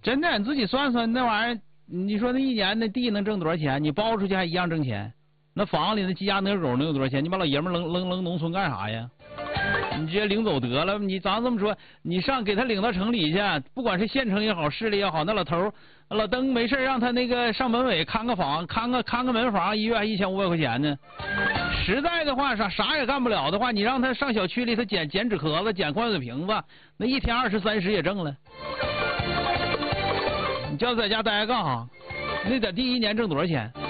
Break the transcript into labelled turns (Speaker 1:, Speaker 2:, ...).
Speaker 1: 真的，你自己算算那玩意儿，你说那一年那地能挣多少钱？你包出去还一样挣钱。那房里那鸡鸭鹅狗能有多少钱？你把老爷们扔农村干啥呀？你直接领走得了。你咱这么说，你上给他领到城里去，不管是县城也好，市里也好，那老头老登没事让他那个上门卫看个房，看个门房，一月还1500块钱呢。实在的话，啥也干不了的话，你让他上小区里头捡纸壳子，捡矿水瓶子，那一天20、30也挣了。你叫他在家待着干哈？那在第一年挣多少钱？